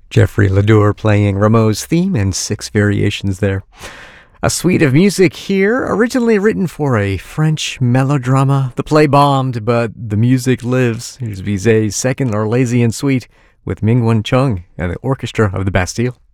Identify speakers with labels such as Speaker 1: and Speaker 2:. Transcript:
Speaker 1: Jeffrey Ledoux playing Rameau's theme and 6 variations there. A suite of music here, originally written for a French melodrama. The play bombed, but the music lives. Here's Bizet's second L'Arlésienne suite with Mingwen Chung and the Orchestra of the Bastille.